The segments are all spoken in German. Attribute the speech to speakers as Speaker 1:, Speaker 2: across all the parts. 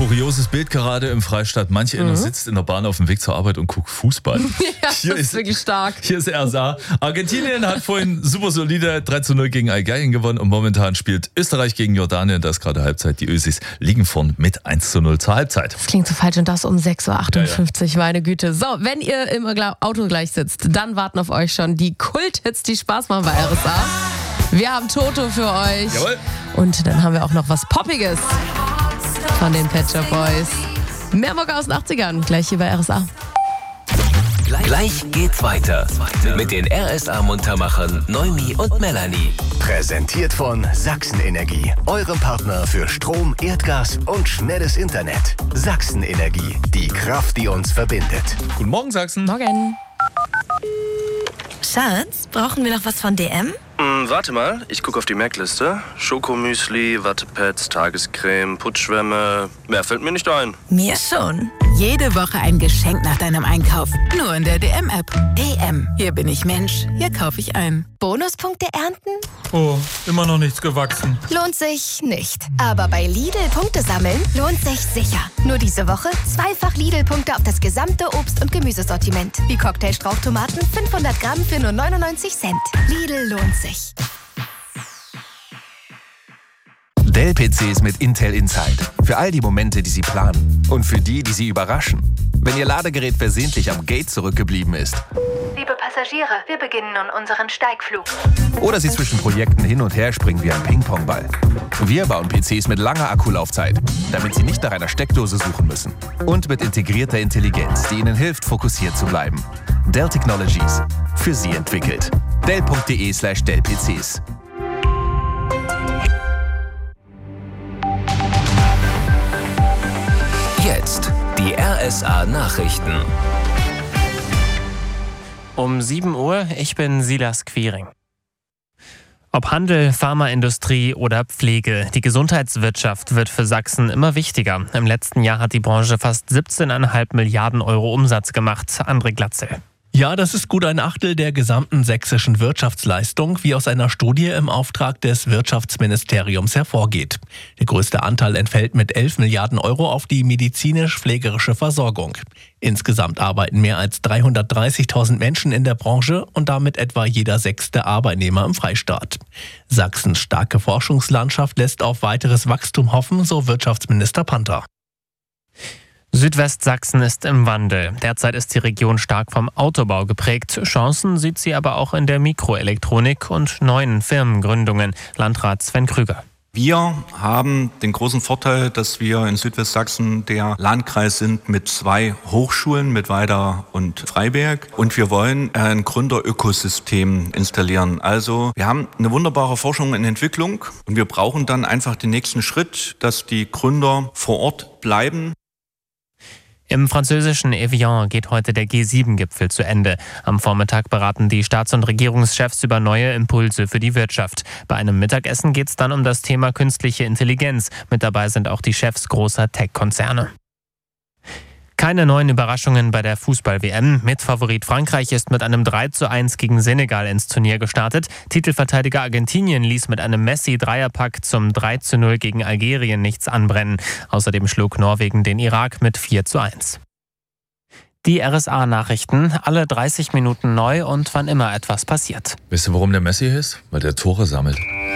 Speaker 1: Kurioses Bild gerade im Freistaat. Manch einer sitzt in der Bahn auf dem Weg zur Arbeit und guckt Fußball.
Speaker 2: Ja, das ist wirklich stark.
Speaker 1: Hier ist RSA. Argentinien hat vorhin super solide 3:0 gegen Algerien gewonnen und momentan spielt Österreich gegen Jordanien. Da ist gerade Halbzeit. Die Ösis liegen vorn mit 1:0 zur Halbzeit.
Speaker 2: Das klingt so falsch und das um 6:58 Uhr, meine Güte. So, wenn ihr im Auto gleich sitzt, dann warten auf euch schon die Kulthits, die Spaß machen bei RSA. Wir haben Toto für euch.
Speaker 1: Jawohl.
Speaker 2: Und dann haben wir auch noch was Poppiges von den Pet Shop Boys. Mehr Mucke aus den 80ern, gleich hier bei RSA.
Speaker 3: Gleich geht's weiter mit den RSA-Muntermachern Noemi und Melanie.
Speaker 4: Präsentiert von Sachsen-Energie, eurem Partner für Strom, Erdgas und schnelles Internet. Sachsen-Energie, die Kraft, die uns verbindet.
Speaker 1: Guten Morgen, Sachsen.
Speaker 2: Morgen.
Speaker 5: Schatz, brauchen wir noch was von DM?
Speaker 6: Warte mal, ich gucke auf die Merkliste. Schokomüsli, Wattepads, Tagescreme, Putzschwämme. Mehr fällt mir nicht ein.
Speaker 5: Mir schon.
Speaker 7: Jede Woche ein Geschenk nach deinem Einkauf. Nur in der DM-App. DM. Hier bin ich Mensch. Hier kaufe ich ein.
Speaker 8: Bonuspunkte ernten?
Speaker 9: Oh, immer noch nichts gewachsen.
Speaker 8: Lohnt sich nicht. Aber bei Lidl Punkte sammeln lohnt sich sicher. Nur diese Woche 2-fach Lidl-Punkte auf das gesamte Obst- und Gemüsesortiment. Wie Cocktailstrauchtomaten 500 Gramm für nur 99 Cent. Lidl lohnt sich.
Speaker 3: Dell-PCs mit Intel Inside. Für all die Momente, die Sie planen. Und für die, die Sie überraschen. Wenn Ihr Ladegerät versehentlich am Gate zurückgeblieben ist.
Speaker 8: Liebe Passagiere, wir beginnen nun unseren Steigflug.
Speaker 3: Oder Sie zwischen Projekten hin und her springen wie ein Ping-Pong-Ball. Wir bauen PCs mit langer Akkulaufzeit, damit Sie nicht nach einer Steckdose suchen müssen. Und mit integrierter Intelligenz, die Ihnen hilft, fokussiert zu bleiben. Dell Technologies. Für Sie entwickelt. Dell.de/Dell-PCs. Jetzt die RSA-Nachrichten.
Speaker 10: Um 7 Uhr, ich bin Silas Quiring. Ob Handel, Pharmaindustrie oder Pflege, die Gesundheitswirtschaft wird für Sachsen immer wichtiger. Im letzten Jahr hat die Branche fast 17,5 Milliarden Euro Umsatz gemacht. André Glatzel.
Speaker 11: Ja, das ist gut ein Achtel der gesamten sächsischen Wirtschaftsleistung, wie aus einer Studie im Auftrag des Wirtschaftsministeriums hervorgeht. Der größte Anteil entfällt mit 11 Milliarden Euro auf die medizinisch-pflegerische Versorgung. Insgesamt arbeiten mehr als 330.000 Menschen in der Branche und damit etwa jeder 6. Arbeitnehmer im Freistaat. Sachsens starke Forschungslandschaft lässt auf weiteres Wachstum hoffen, so Wirtschaftsminister Panther.
Speaker 10: Südwestsachsen ist im Wandel. Derzeit ist die Region stark vom Autobau geprägt. Chancen sieht sie aber auch in der Mikroelektronik und neuen Firmengründungen. Landrat Sven Krüger.
Speaker 12: Wir haben den großen Vorteil, dass wir in Südwestsachsen der Landkreis sind mit 2 Hochschulen, mit Weida und Freiberg. Und wir wollen ein Gründerökosystem installieren. Also wir haben eine wunderbare Forschung und Entwicklung und wir brauchen dann einfach den nächsten Schritt, dass die Gründer vor Ort bleiben.
Speaker 10: Im französischen Evian geht heute der G7-Gipfel zu Ende. Am Vormittag beraten die Staats- und Regierungschefs über neue Impulse für die Wirtschaft. Bei einem Mittagessen geht es dann um das Thema künstliche Intelligenz. Mit dabei sind auch die Chefs großer Tech-Konzerne. Keine neuen Überraschungen bei der Fußball-WM. Mitfavorit Frankreich ist mit einem 3:1 gegen Senegal ins Turnier gestartet. Titelverteidiger Argentinien ließ mit einem Messi-Dreierpack zum 3:0 gegen Algerien nichts anbrennen. Außerdem schlug Norwegen den Irak mit 4:1. Die RSA-Nachrichten, alle 30 Minuten neu und wann immer etwas passiert.
Speaker 1: Wisst ihr, warum der Messi ist? Weil der Tore sammelt.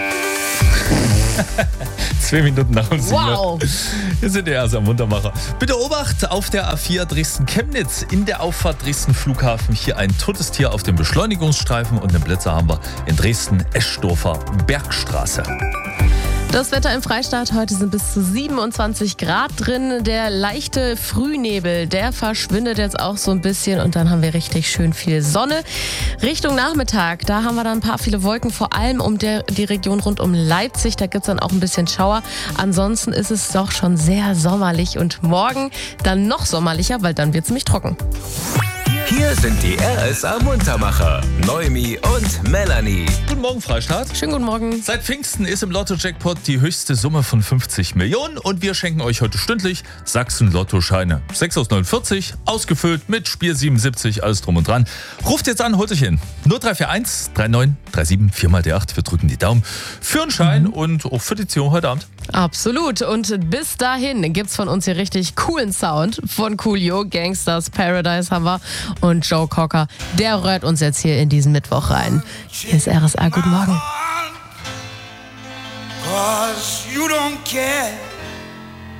Speaker 1: 2 Minuten nach uns.
Speaker 2: Wow.
Speaker 1: Wir sind der erste Muntermacher. Bitte Obacht auf der A4 Dresden-Chemnitz. In der Auffahrt Dresden-Flughafen hier ein totes Tier auf dem Beschleunigungsstreifen und einen Blitzer haben wir in Dresden-Eschdorfer Bergstraße.
Speaker 2: Das Wetter im Freistaat heute sind bis zu 27 Grad drin. Der leichte Frühnebel, der verschwindet jetzt auch so ein bisschen und dann haben wir richtig schön viel Sonne. Richtung Nachmittag, da haben wir dann ein paar viele Wolken, vor allem um die Region rund um Leipzig. Da gibt es dann auch ein bisschen Schauer. Ansonsten ist es doch schon sehr sommerlich und morgen dann noch sommerlicher, weil dann wird es nämlich trocken.
Speaker 3: Hier sind die RSA-Muntermacher, Noemi und Melanie.
Speaker 1: Guten Morgen, Freistaat.
Speaker 2: Schönen guten Morgen.
Speaker 1: Seit Pfingsten ist im Lotto-Jackpot die höchste Summe von 50 Millionen und wir schenken euch heute stündlich Sachsen-Lotto-Scheine. 6 aus 49, ausgefüllt mit Spiel 77, alles drum und dran. Ruft jetzt an, holt euch hin. 0341 39 37 4 mal die 8. Wir drücken die Daumen für einen Schein und auch für die Ziehung heute Abend.
Speaker 2: Absolut. Und bis dahin gibt's von uns hier richtig coolen Sound von Coolio, Gangsters Paradise haben wir und Joe Cocker. Der rührt uns jetzt hier in diesen Mittwoch rein. Hier ist RSA. Guten Morgen.
Speaker 13: 'Cause you don't care.